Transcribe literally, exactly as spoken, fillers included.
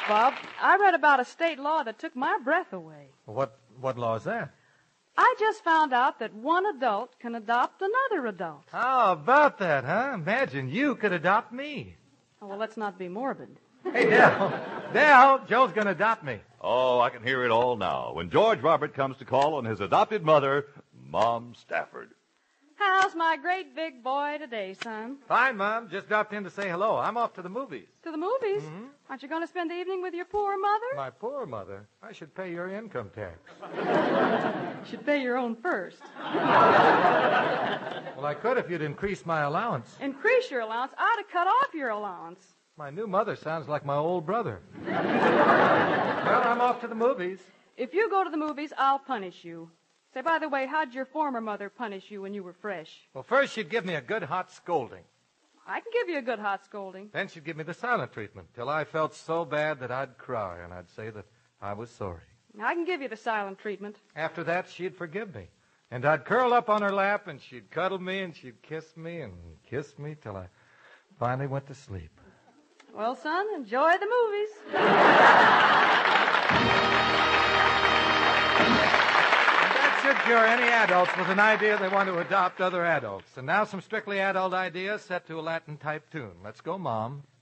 Bob, I read about a state law that took my breath away. What what law is that? I just found out that one adult can adopt another adult. How about that, huh? Imagine you could adopt me. Oh, well, let's not be morbid. Hey, Dell. Dell, Joe's going to adopt me. Oh, I can hear it all now when George Robert comes to call on his adopted mother, Mom Stafford. How's my great big boy today, son? Fine, Mom. Just dropped in to say hello. I'm off to the movies. To the movies? Mm-hmm. Aren't you going to spend the evening with your poor mother? My poor mother. I should pay your income tax. You should pay your own first. Well, I could if you'd increase my allowance. Increase your allowance? I ought to cut off your allowance. My new mother sounds like my old brother. Well, I'm off to the movies. If you go to the movies, I'll punish you. Say, by the way, how'd your former mother punish you when you were fresh? Well, first she'd give me a good hot scolding. I can give you a good hot scolding. Then she'd give me the silent treatment till I felt so bad that I'd cry and I'd say that I was sorry. I can give you the silent treatment. After that, she'd forgive me. And I'd curl up on her lap and she'd cuddle me and she'd kiss me and kiss me till I finally went to sleep. Well, son, enjoy the movies. Should cure any adults with an idea they want to adopt other adults. And now some strictly adult ideas set to a Latin-type tune. Let's go, Mom.